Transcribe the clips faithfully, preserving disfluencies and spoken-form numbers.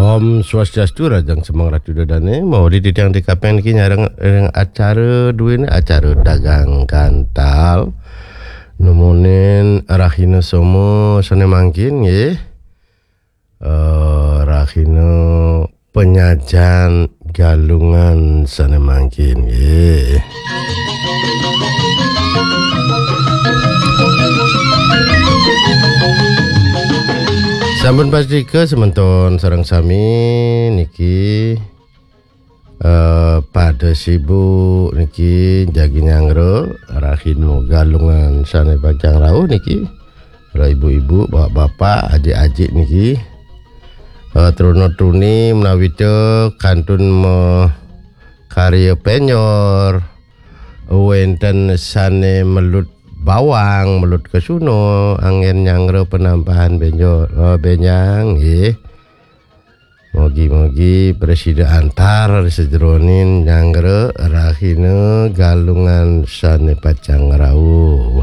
Om Swastiastu Rajang Semang Ratu Dadane mau di tiang di kapeng niki nyareng acara dua ini acara dagang kantal nemunin rahina somo sone mangkin nggih. Uh, rahina penyajan galungan sone mangkin nggih. Sampun pastika sementon sareng sami niki uh, pada sibuk niki jagi nyangro rahino galungan sane Bajang Rauh niki para ibu-ibu, bapak-bapak, adik-adik niki uh, truno-truni menawi kantun me karya penyor wenten sane melut bawang melut kesuno angin nyangro penampahan benjo oh, benyang nggih. Mogi-mogi presiden antar sejronin nyangro rahina galungan sane Bajang Rauh.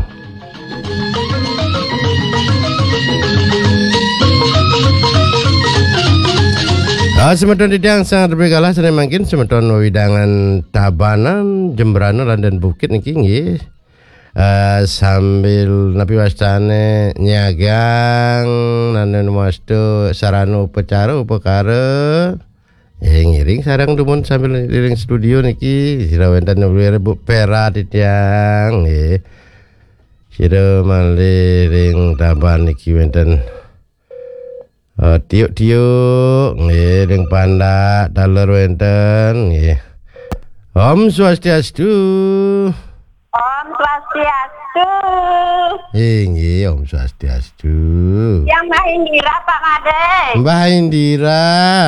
Ah, semeton didang sangat bergalah sane mangkin semeton widangan tabanan jembrana dan bukit niki nggih. Uh, sambil napi wastane nyagang nanen wastu sarana upacara upakara eh ngiring sareng dumun sambil ngiring studio niki sira wenten Bu Pera titiang nggih sira maliring taban niki wenten uh, tiuk-tiuk nggih ring pandak daler wenten nggih. Om Swastiastu. Om Swastiastu. Inggih, Om Swastiastu. Yang Mbak Indira Pak Made. Mbak Indira.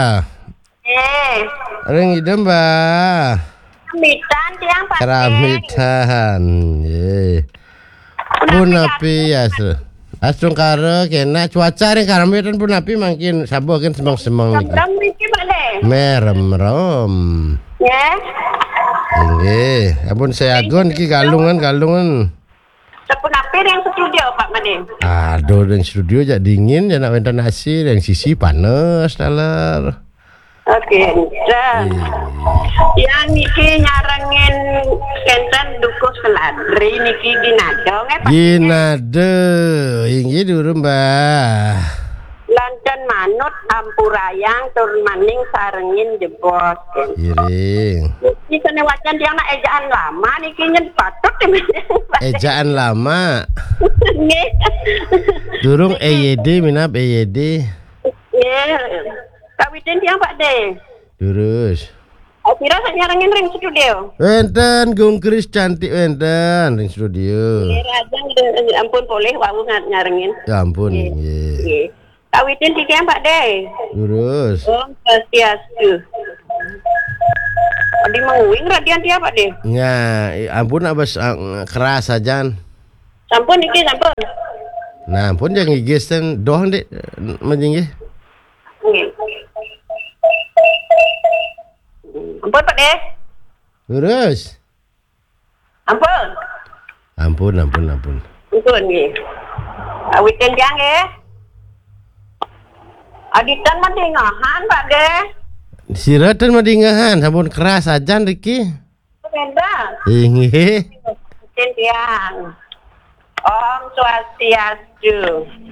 Eh. Ring ide Mbak. Ramitan tiang Pak. Ramitan. Nggih. Pun api asal. Asung karo kena cuaca ring karamitan pun api makin sabo kan semang-semang niki. Merem niki Pak De. Merem-rem. Nggih. Nggih, ampun saya agon iki galungan-galungan. Sepun api yang studio Pak Made. Aduh, yang studio jak dingin, jak nak wenten nasi, yang sisi panas taler. Oke, dah. Yang niki nyarengin kenten duku seladri niki dinado nggih Pak. Dinado, inggih dulu Mbak. London manut ampurayang turun maning sarengin jebos. Iring. Niki kene wacan dia nak ejaan lama niki nyen patut. Ejaan lama. Nggih. Durung E Y D minap E Y D. Nggih. Kawiten dia Pak De. Durus. Akira sak nyarengin ring studio. Wenten Gung Kris cantik wenten ring studio. Nggih rajang ampun boleh wau nyarengin. Ya ampun nggih. Nggih. Kawitin tiga Pak De. Lurus. Om Swastiastu. Di menguing radian dia Pak De. Ya, ampun abas uh, keras ajan. Sampun iki sampun. Nah, ampun jangan gigisten doang dek menjinggih. Nggih. Ampun Pak De. Lurus. Ampun. Ampun, ampun, ampun. Ampun nggih. Kawitin dia nggih. Aditan mah dengahan Pak De. Siratan mah dingahan, sampun keras ajan Riki. Benda. Inggih. Tiang. Om Swastiastu.